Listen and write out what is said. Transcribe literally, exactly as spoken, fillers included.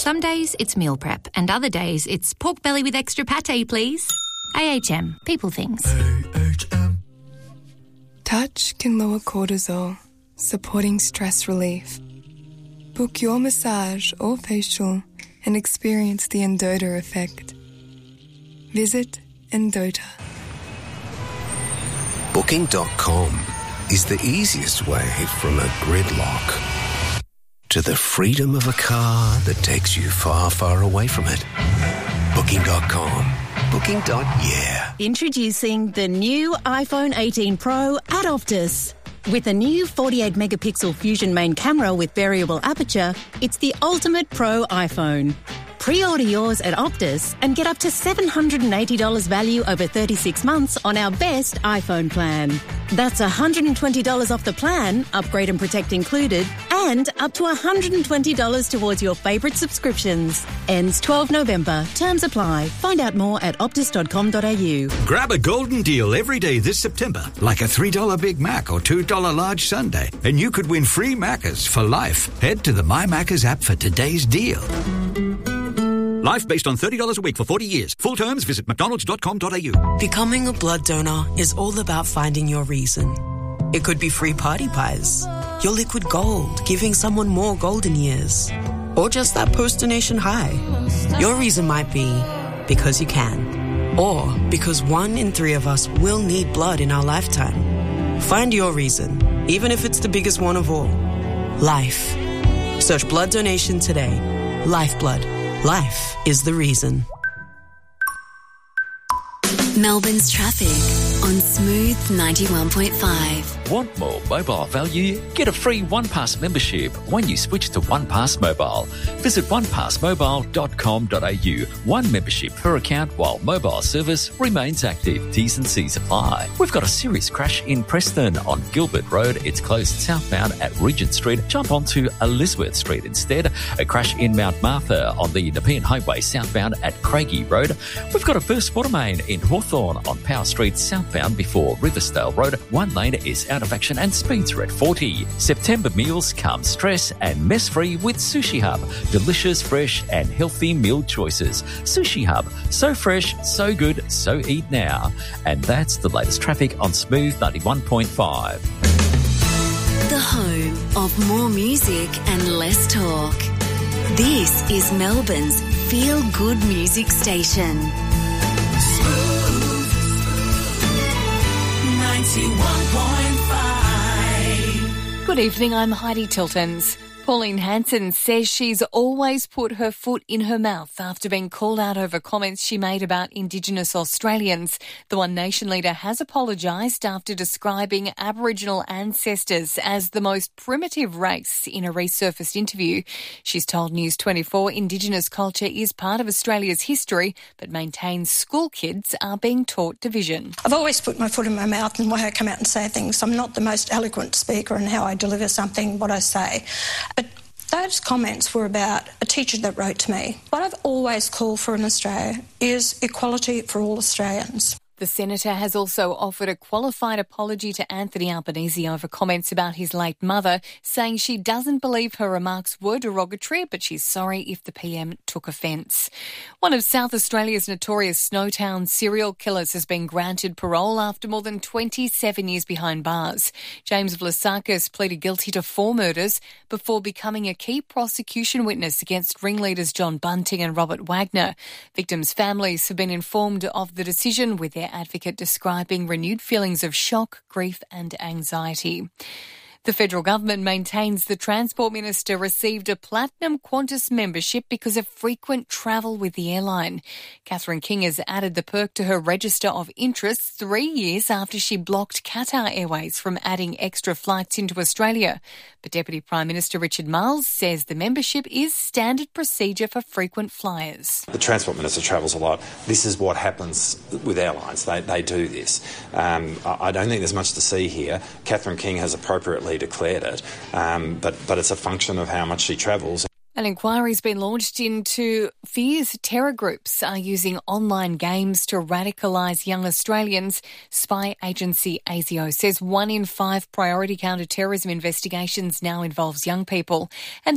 Some days it's meal prep and other days it's pork belly with extra pate, please. A H M. People things. A H M. Touch can lower cortisol, supporting stress relief. Book your massage or facial and experience the Endota effect. Visit Endota. Booking dot com is the easiest way from a gridlock to the freedom of a car that takes you far, far away from it. Booking dot com. Booking. Yeah. Introducing the new iPhone eighteen Pro at Optus. With a new forty-eight megapixel Fusion main camera with variable aperture, it's the ultimate pro iPhone. Pre-order yours at Optus and get up to seven hundred eighty dollars value over thirty-six months on our best iPhone plan. That's one hundred twenty dollars off the plan, upgrade and protect included, and up to one hundred twenty dollars towards your favourite subscriptions. Ends twelfth November. Terms apply. Find out more at optus dot com dot a u. Grab a golden deal every day this September, like a three dollars Big Mac or two dollars large sundae, and you could win free Maccas for life. Head to the My Maccas app for today's deal. Life based on thirty dollars a week for forty years. Full terms, visit mcdonalds dot com dot a u. Becoming a blood donor is all about finding your reason. It could be free party pies, your liquid gold, giving someone more golden years, or just that post-donation high. Your reason might be because you can, or because one in three of us will need blood in our lifetime. Find your reason, even if it's the biggest one of all. Life. Search blood donation today. Lifeblood. Life is the reason. Melbourne's traffic on Smooth ninety-one point five. Want more mobile value? Get a free OnePass membership when you switch to OnePass Mobile. Visit one pass mobile dot com dot a u. One membership per account while mobile service remains active. T's and C's apply. We've got a serious crash in Preston on Gilbert Road. It's closed southbound at Regent Street. Jump onto Elizabeth Street instead. A crash in Mount Martha on the Nepean Highway southbound at Craigie Road. We've got a burst water main in Hawthorne on Power Street southbound before Riversdale Road. One lane is out of action and speeds are at forty. September meals come stress and mess free with Sushi Hub. Delicious, fresh and healthy meal choices. Sushi Hub. So fresh, so good, so eat now. And that's the latest traffic on Smooth ninety-one point five. The home of more music and less talk. This is Melbourne's feel-good music station. ninety-one point five. Good evening, I'm Heidi Tiltons. Pauline Hanson says she's always put her foot in her mouth after being called out over comments she made about Indigenous Australians. The One Nation leader has apologised after describing Aboriginal ancestors as the most primitive race in a resurfaced interview. She's told News twenty-four Indigenous culture is part of Australia's history, but maintains school kids are being taught division. I've always put my foot in my mouth in the way I come out and say things. I'm not the most eloquent speaker in how I deliver something, what I say. But those comments were about a teacher that wrote to me. What I've always called for in Australia is equality for all Australians. The Senator has also offered a qualified apology to Anthony Albanese over comments about his late mother, saying she doesn't believe her remarks were derogatory, but she's sorry if the P M took offence. One of South Australia's notorious Snowtown serial killers has been granted parole after more than twenty-seven years behind bars. James Vlasakis pleaded guilty to four murders before becoming a key prosecution witness against ringleaders John Bunting and Robert Wagner. Victims' families have been informed of the decision, with their advocate describing renewed feelings of shock, grief and anxiety. The federal government maintains the Transport Minister received a Platinum Qantas membership because of frequent travel with the airline. Catherine King has added the perk to her register of interests three years after she blocked Qatar Airways from adding extra flights into Australia. But Deputy Prime Minister Richard Marles says the membership is standard procedure for frequent flyers. The Transport Minister travels a lot. This is what happens with airlines. They, they do this. Um, I don't think there's much to see here. Catherine King has appropriately declared it, um, but, but it's a function of how much she travels. An inquiry's been launched into fears terror groups are using online games to radicalise young Australians. Spy agency ASIO says one in five priority counter-terrorism investigations now involves young people. And